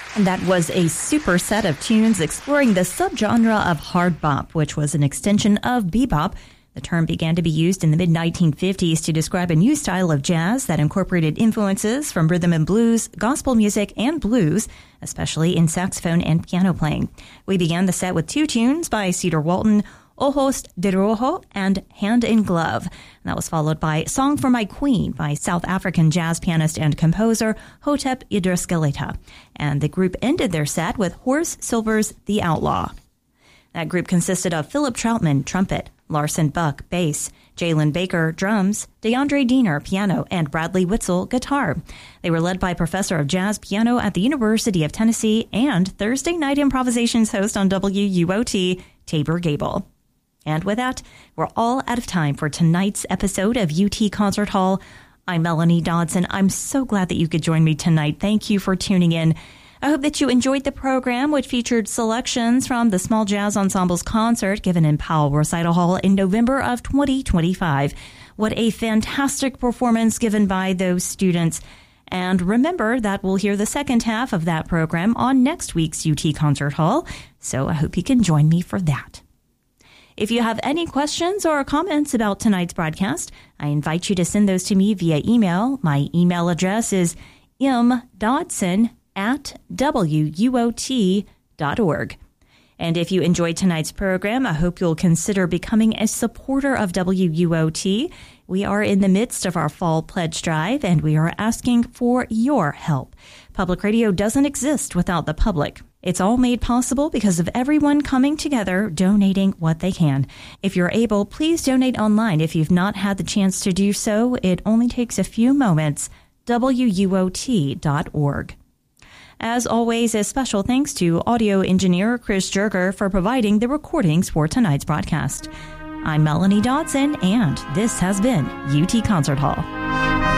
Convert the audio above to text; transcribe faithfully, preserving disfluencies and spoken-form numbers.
And that was a super set of tunes exploring the subgenre of hard bop, which was an extension of bebop. The term began to be used in the mid nineteen fifties to describe a new style of jazz that incorporated influences from rhythm and blues, gospel music, and blues, especially in saxophone and piano playing. We began the set with two tunes by Cedar Walton, Ojos de Rojo and Hand in Glove. And that was followed by Song for My Queen by South African jazz pianist and composer Hotep Idriskeleta. And the group ended their set with Horace Silver's The Outlaw. That group consisted of Philip Troutman, trumpet, Larson Buck, bass, Jalen Baker, drums, DeAndre Diener, piano, and Bradley Witzel, guitar. They were led by Professor of Jazz Piano at the University of Tennessee and Thursday Night Improvisations host on W U O T, Tabor Gable. And with that, we're all out of time for tonight's episode of U T Concert Hall. I'm Melanie Dodson. I'm so glad that you could join me tonight. Thank you for tuning in. I hope that you enjoyed the program, which featured selections from the Small Jazz Ensemble's concert given in Powell Recital Hall in November of twenty twenty-five. What a fantastic performance given by those students. And remember that we'll hear the second half of that program on next week's U T Concert Hall, so I hope you can join me for that. If you have any questions or comments about tonight's broadcast, I invite you to send those to me via email. My email address is m dodson at w u o t dot org. And if you enjoyed tonight's program, I hope you'll consider becoming a supporter of W U O T. We are in the midst of our fall pledge drive, and we are asking for your help. Public radio doesn't exist without the public. It's all made possible because of everyone coming together, donating what they can. If you're able, please donate online. If you've not had the chance to do so, it only takes a few moments. w u o t dot org. As always, a special thanks to audio engineer Chris Jerger for providing the recordings for tonight's broadcast. I'm Melanie Dodson, and this has been U T Concert Hall.